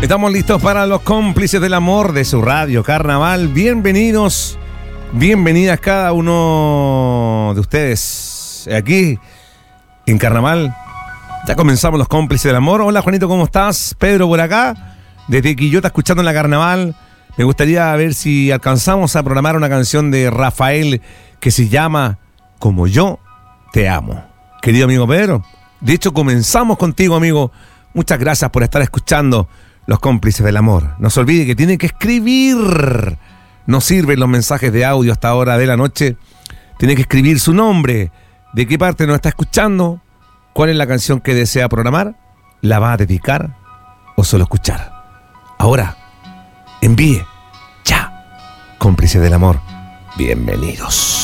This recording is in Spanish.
Estamos listos para los cómplices del amor de su radio Carnaval. Bienvenidos, bienvenidas cada uno de ustedes aquí en Carnaval. Ya comenzamos los cómplices del amor. Hola Juanito, ¿cómo estás? Pedro por acá, desde Quillota, escuchando en la Carnaval. Me gustaría ver si alcanzamos a programar una canción de Rafael que se llama Como yo te amo. Querido amigo Pedro, de hecho comenzamos contigo, amigo. Muchas gracias por estar escuchando los cómplices del amor. No se olvide que tiene que escribir. No sirven los mensajes de audio hasta ahora de la noche. Tiene que escribir su nombre, de qué parte nos está escuchando, cuál es la canción que desea programar, la va a dedicar o solo escuchar. Ahora, envíe ya. Cómplices del amor, bienvenidos.